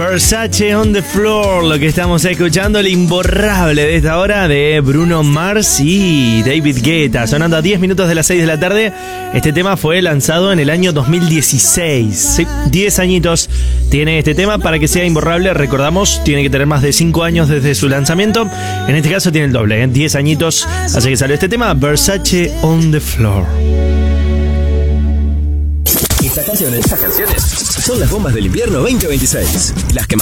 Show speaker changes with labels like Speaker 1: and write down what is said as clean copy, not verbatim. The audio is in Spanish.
Speaker 1: Versace on the Floor, lo que estamos escuchando, el imborrable de esta hora de Bruno Mars y David Guetta, sonando a 10 minutos de las 6 de la tarde. Este tema fue lanzado en el año 2016. Sí, 10 añitos tiene este tema para que sea imborrable. Recordamos, tiene que tener más de 5 años desde su lanzamiento. En este caso tiene el doble, 10 añitos. Así que salió este tema, Versace on the Floor.
Speaker 2: Estas canciones son las bombas del invierno 2026. Las que más